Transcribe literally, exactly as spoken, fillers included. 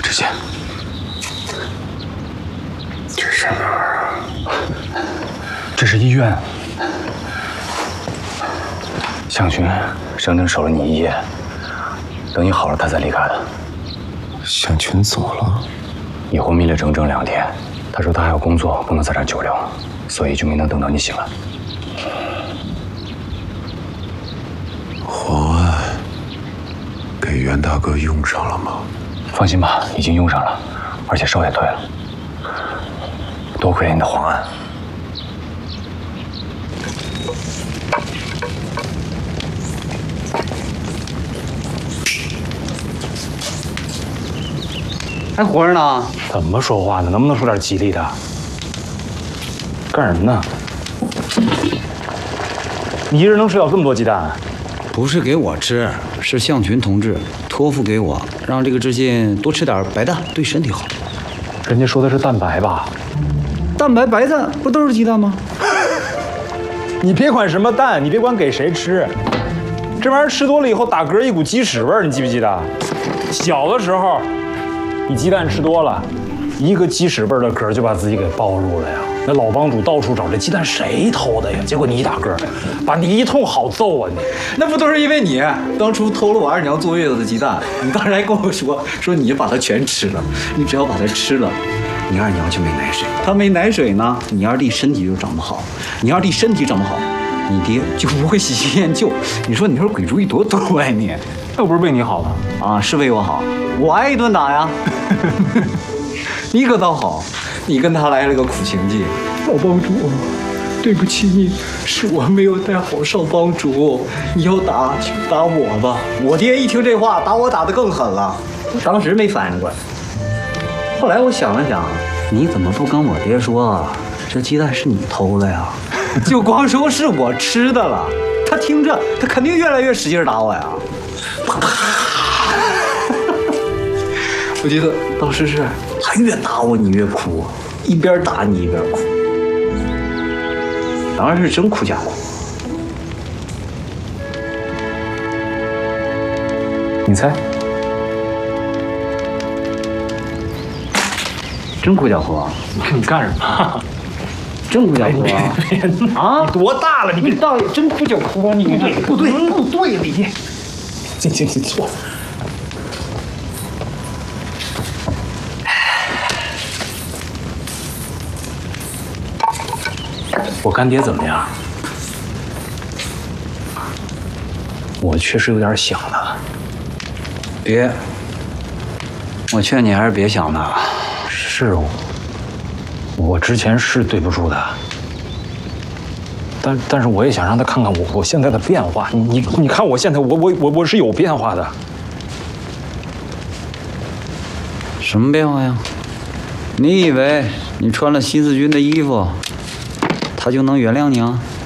知县， 这是哪儿啊？ 这是医院。向群整整守了你一夜，等你好了，他才离开的。 向群走了， 你昏迷了整整两天。他说他还要工作，不能在这儿久留，所以就没能等到你醒来。 黄安给袁大哥用上了吗？ 放心吧，已经用上了，而且烧也退了。多亏了你的黄安。 还活着呢？ 怎么说话呢？能不能说点吉利的？干什么呢？你一人能吃掉这么多鸡蛋？ 不是给我吃，是向群同志托付给我，让这个知县多吃点白蛋，对身体好。 人家说的是蛋白吧？ 蛋白白蛋不都是鸡蛋吗？ 你别管什么蛋，你别管给谁吃，这玩意儿吃多了以后打嗝一股鸡屎味儿，你记不记得？小的时候。你鸡蛋吃多了，一个鸡屎味儿的嗝就把自己给暴露了呀。那老帮主到处找这鸡蛋谁偷的呀？结果你一打嗝，把你一通好揍啊你！ 那不都是因为你当初偷了我二娘坐月子的鸡蛋？你当时还跟我说说你把它全吃了，你只要把它吃了，你二娘就没奶水，她没奶水呢，你二弟身体就长不好，你二弟身体长不好，你爹就不会喜新厌旧。你说你说鬼主意多多呀你？ 又不是为你好的啊，是为我好，我挨一顿打呀。你可倒好，你跟他来了个苦情计。老帮主，对不起你，是我没有带好少帮主。你要打就打我吧。我爹一听这话，打我打得更狠了。我当时没反应过来，后来我想了想，你怎么不跟我爹说，这鸡蛋是你偷的呀？就光说是我吃的了，他听着，他肯定越来越使劲打我呀。我记得当时是他越打我你越哭，一边打你一边哭，当然是真哭假哭。 你猜？ 真哭假哭啊？ 你干什么？ 真哭假哭啊？ 啊！你多大了？你别大爷真哭假哭啊？你不对不对，你行行行，坐。我干爹怎么样？我确实有点想他。 别，我劝你还是别想他。 是，我之前是对不住他，但但是我也想让他看看我我现在的变化。你你你看我现在，我我我我是有变化的。 什么变化呀？你以为你穿了新四军的衣服，他就能原谅你啊？